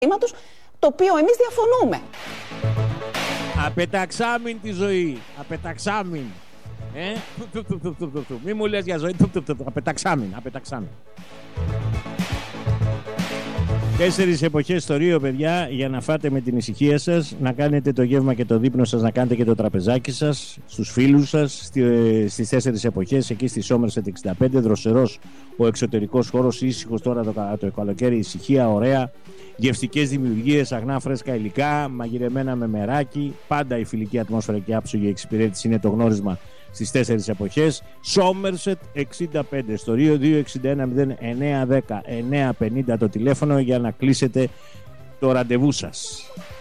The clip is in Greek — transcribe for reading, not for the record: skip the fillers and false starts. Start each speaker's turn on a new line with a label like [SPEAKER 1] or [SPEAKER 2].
[SPEAKER 1] το οποίο εμείς διαφωνούμε.
[SPEAKER 2] Απεταξάμιν τη ζωή. Απεταξάμιν. Μη μου λες για ζωή. Απεταξάμιν. 4 εποχές στο Ρίο, παιδιά, για να φάτε με την ησυχία σας, να κάνετε το γεύμα και το δείπνο σας, να κάνετε και το τραπεζάκι σας, στους φίλους σας, στις 4 εποχές, εκεί στη Somerset 65, δροσερός ο εξωτερικός χώρος, ήσυχος τώρα το καλοκαίρι, ησυχία, ωραία, γευστικές δημιουργίες, αγνά φρέσκα υλικά, μαγειρεμένα με μεράκι, πάντα η φιλική ατμόσφαιρα και άψογη εξυπηρέτηση είναι το γνώρισμα στις 4 εποχές. Somerset 65 στο Ρίο, 261 0910 950 το τηλέφωνο για να κλείσετε το ραντεβού σας.